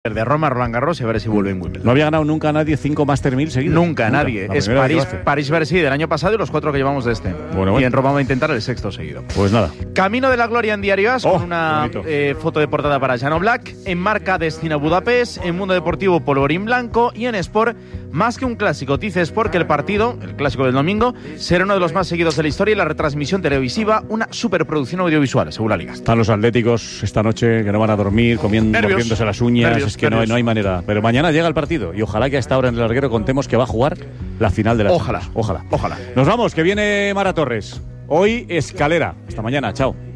De Roma, Roland Garros y a ver si vuelve en Wimbledon. No había ganado nunca nadie 5 Master 1000 seguidos. Nunca nadie. Es París-Bercy del año pasado y los 4 que llevamos de este. Bueno. Y en Roma va a intentar el 6º seguido. Pues nada. Camino de la gloria en Diario As, con una foto de portada para Jano Black. En Marca, destino a Budapest. En Mundo Deportivo, polvorín blanco. Y en Sport, más que un clásico, dice Sport que el partido, el clásico del domingo, será uno de los más seguidos de la historia y la retransmisión televisiva, una superproducción audiovisual, según la Liga. Están los atléticos esta noche que no van a dormir, mordiéndose las uñas. Es que no hay manera. Pero mañana llega el partido y ojalá que a esta hora en el larguero contemos que va a jugar la final de la Ojalá. Nos vamos, que viene Mara Torres. Hoy Escalera. Hasta mañana, chao.